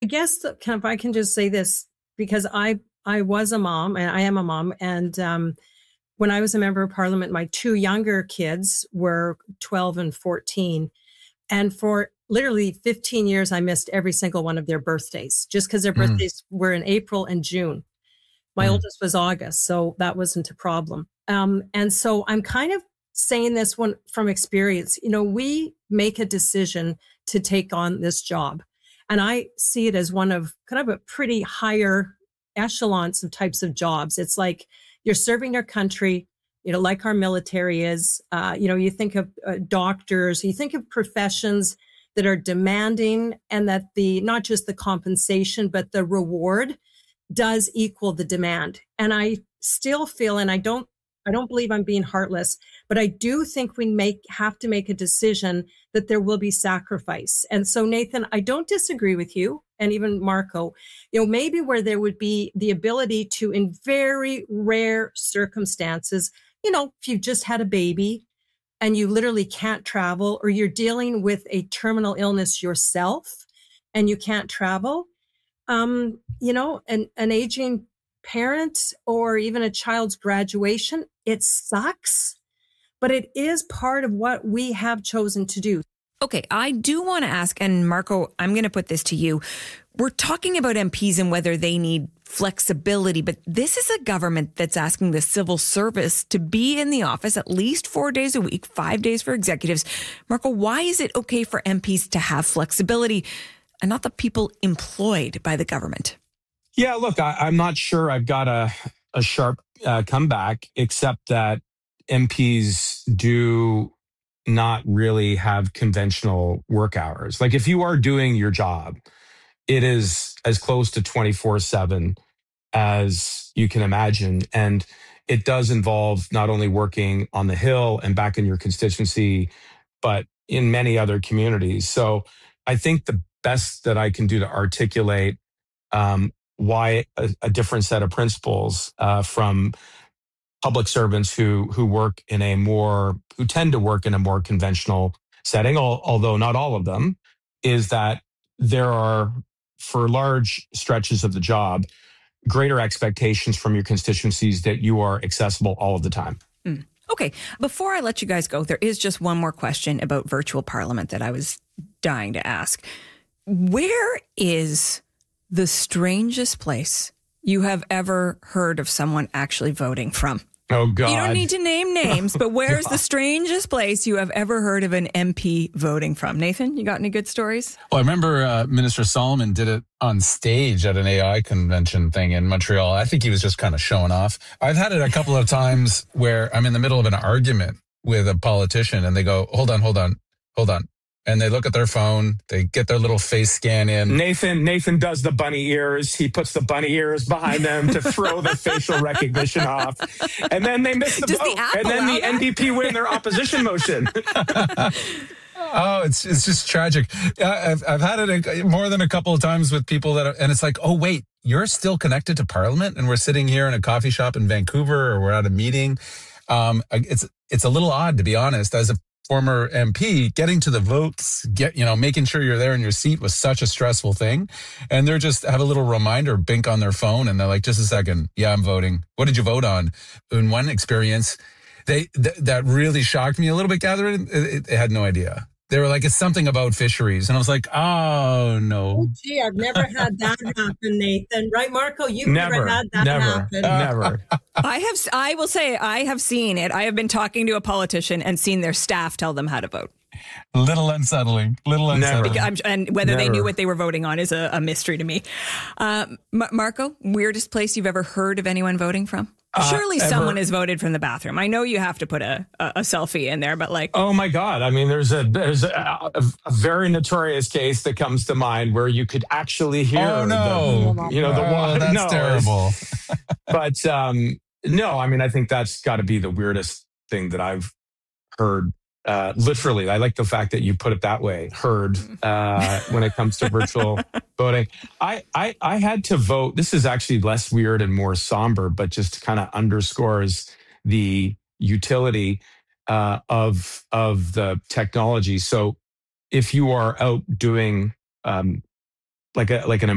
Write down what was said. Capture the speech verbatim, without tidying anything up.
guess if I can just say this, because I, I was a mom and I am a mom. And um, when I was a member of parliament, my two younger kids were twelve and fourteen. And for literally fifteen years, I missed every single one of their birthdays just because their Mm. birthdays were in April and June. My Mm. oldest was August, so that wasn't a problem. Um, and so I'm kind of saying this one from experience. You know, we make a decision to take on this job. And I see it as one of kind of a pretty higher echelons of types of jobs. It's like you're serving your country, you know, like our military is. Uh, you know, you think of uh, doctors, you think of professions that are demanding, and that the, not just the compensation, but the reward does equal the demand. And I still feel, and I don't, I don't believe I'm being heartless, but I do think we make, have to make a decision that there will be sacrifice. And so, Nathan, I don't disagree with you. And even Marco, you know, maybe where there would be the ability to, in very rare circumstances, you know, if you just had a baby and you literally can't travel, or you're dealing with a terminal illness yourself and you can't travel, um, you know, an, an aging parent or even a child's graduation, it sucks, but it is part of what we have chosen to do. Okay, I do want to ask, and Marco, I'm going to put this to you. We're talking about M Ps and whether they need flexibility, but this is a government that's asking the civil service to be in the office at least four days a week, five days for executives. Marco, why is it okay for M Ps to have flexibility and not the people employed by the government? Yeah, look, I, I'm not sure I've got a, a sharp uh, comeback, except that M Ps do not really have conventional work hours. Like if you are doing your job, it is as close to twenty-four seven as you can imagine. And it does involve not only working on the Hill and back in your constituency, but in many other communities. So I think the best that I can do to articulate um, why a, a different set of principles uh, from public servants who who work in a more, who tend to work in a more conventional setting, al- although not all of them, is that there are, for large stretches of the job, greater expectations from your constituencies that you are accessible all of the time. Mm. Okay, before I let you guys go, there is just one more question about virtual parliament that I was dying to ask. Where is the strangest place you have ever heard of someone actually voting from? Oh, God. You don't need to name names, but where's God. the strangest place you have ever heard of an M P voting from? Nathan, you got any good stories? Well, I remember uh, Minister Solomon did it on stage at an A I convention thing in Montreal. I think he was just kind of showing off. I've had it a couple of times where I'm in the middle of an argument with a politician and they go, hold on, hold on, hold on. And they look at their phone, they get their little face scan in. Nathan Nathan does the bunny ears. He puts the bunny ears behind them to throw the facial recognition off. And then they miss the Does vote. the app and then allow the that? N D P win their opposition motion. Oh, it's it's just tragic. I've I've had it a, more than a couple of times with people that, are, and it's like, oh wait, you're still connected to Parliament, and we're sitting here in a coffee shop in Vancouver, or we're at a meeting. Um, it's it's a little odd, to be honest, as a former M P. Getting to the votes, get you know, making sure you're there in your seat was such a stressful thing, and they're just have a little reminder bink on their phone, and they're like, just a second, yeah, I'm voting. What did you vote on? In one experience, they th- that really shocked me a little bit. Gathering, it, it had no idea. They were like, it's something about fisheries. And I was like, oh, no. Oh, gee, I've never had that happen, Nathan. Right, Marco? You've Never, never, had that never, happen. never. I have, I will say, I have seen it. I have been talking to a politician and seen their staff tell them how to vote. Little unsettling. Little unsettling. I'm, and whether Never. they knew what they were voting on is a, a mystery to me. Uh, M- Marco, weirdest place you've ever heard of anyone voting from? Uh, Surely ever. someone has voted from the bathroom. I know you have to put a, a, a selfie in there, but like, Oh my God! I mean, there's a there's a, a, a very notorious case that comes to mind where you could actually hear. Oh, no. The, you know the Oh, wa- that's no, it's- terrible. But um, no, I mean, I think that's got to be the weirdest thing that I've heard. Uh, literally, I like the fact that you put it that way. Heard uh, when it comes to virtual voting. I, I I had to vote. This is actually less weird and more somber, but just kind of underscores the utility uh, of of the technology. So, if you are out doing um, like a like an